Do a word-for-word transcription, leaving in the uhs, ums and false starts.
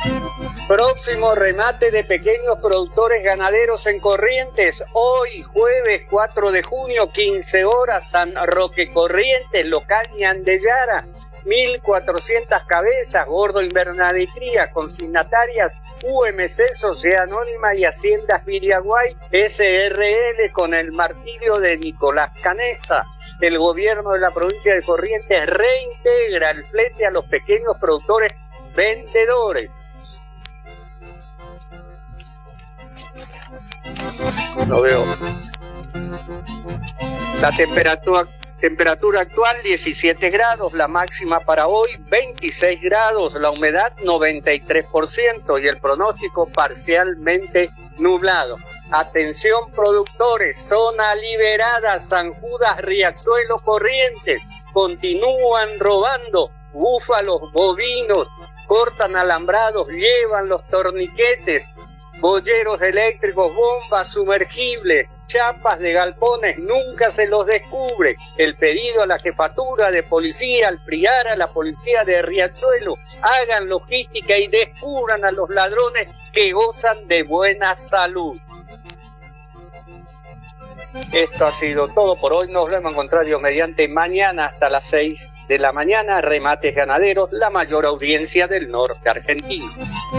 Próximo remate de pequeños productores ganaderos en Corrientes. Hoy, jueves cuatro de junio, quince horas, San Roque Corrientes, local Ñandellara. mil cuatrocientas cabezas, gordo invernal y cría, consignatarias U M C, Sociedad Anónima y Haciendas Viriaguay, S R L, con el martirio de Nicolás Canessa. El gobierno de la provincia de Corrientes reintegra el flete a los pequeños productores vendedores. No veo. La temperatura, temperatura actual diecisiete grados, la máxima para hoy veintiséis grados, la humedad noventa y tres por ciento y el pronóstico parcialmente nublado. Atención productores, zona liberada, San Judas, Riachuelo, Corrientes. Continúan robando búfalos, bovinos, cortan alambrados, llevan los torniquetes, boyeros eléctricos, bombas sumergibles, chapas de galpones, nunca se los descubre. El pedido a la jefatura de policía, al PRIAR, a la policía de Riachuelo, hagan logística y descubran a los ladrones que gozan de buena salud. Esto ha sido todo por hoy. Nos vemos en contrario mediante mañana hasta las seis de la mañana. Remates Ganaderos, la mayor audiencia del norte argentino.